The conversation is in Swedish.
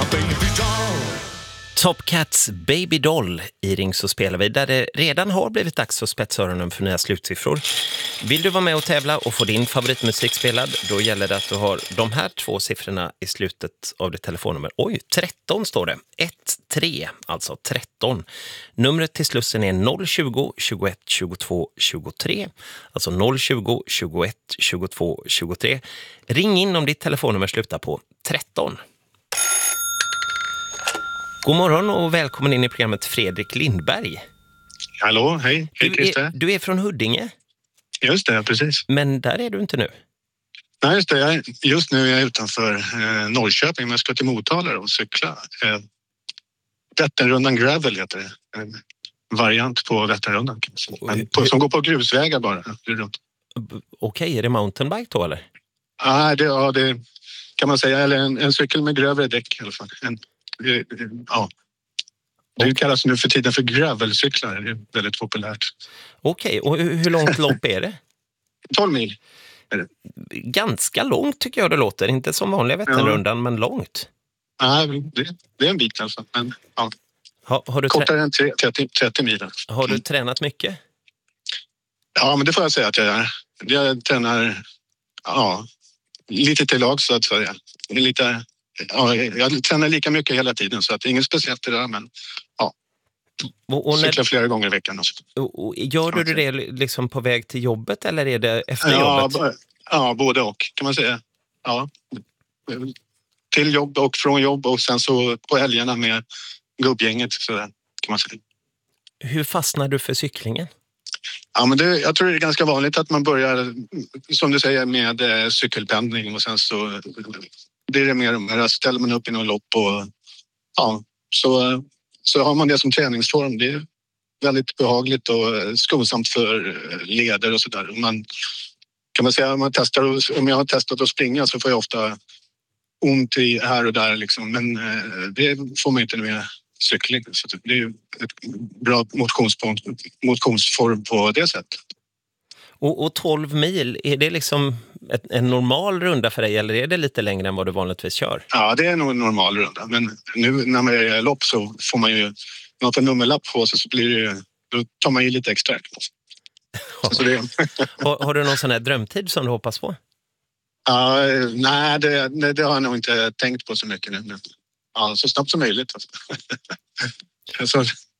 baby doll. Top Cats Baby Doll i Ring så spelar vi, där det redan har blivit dags att spetsa öronen för nya slutsiffror. Vill du vara med och tävla och få din favoritmusik spelad, då gäller det att du har de här två siffrorna i slutet av ditt telefonnummer. Oj, 13 står det. 1-3, alltså 13. Numret till Slussen är 020 21 22 23. Alltså 020 21 22 23. Ring in om ditt telefonnummer slutar på 13. God morgon och välkommen in i programmet Fredrik Lindberg. Hallå, hej Christer. Du är från Huddinge. Just det, precis. Men där är du inte nu. Nej, just det. Just nu är jag utanför Norrköping, men jag ska till Motala och cykla. Vätternrundan Gravel heter det. En variant på Vätternrundan. Som går på grusvägar bara. Okej, är det mountainbike då eller? Det kan man säga. Eller en cykel med grövre däck i alla fall. Ja. Det kallas nu för tiden för gravelcyklar. Det är väldigt populärt. Okej, och hur långt lopp är det? 12 mil. Är det. Ganska långt tycker jag det låter. Inte som vanliga Vätternrundan, men långt. Nej, det är en bit alltså. Men, ja. Har du kortare än 30 mil. Har du tränat mycket? Ja, men det får jag säga att jag gör. Jag tränar lite till lag så att säga. Jag tränar lika mycket hela tiden så att det är inget speciellt i det där, men cyklar flera gånger i veckan. Och gör du det liksom på väg till jobbet eller är det efter jobbet? Ja, både och kan man säga. Ja. Till jobb och från jobb och sen så på helgerna med gubbgänget så där, kan man säga. Hur fastnar du för cyklingen? Ja, men jag tror det är ganska vanligt att man börjar, som du säger, med cykelpendling och sen så blir det mer och mer. Ställer man upp i någon lopp och så har man det som träningsform. Det är väldigt behagligt och skonsamt för leder och sådär. Kan man säga, om jag har testat att springa så får jag ofta ont i här och där liksom. Men det får man inte med cykling. Så det är ju ett bra motionsform på det sättet. Och 12 mil, är det liksom en normal runda för dig eller är det lite längre än vad du vanligtvis kör? Ja, det är nog en normal runda. Men nu när man är lopp så får man ju något nummerlapp på sig så då tar man ju lite extra. Så det. Har du någon sån här drömtid som du hoppas på? Nej, det har jag nog inte tänkt på så mycket nu. Men, så snabbt som möjligt. Så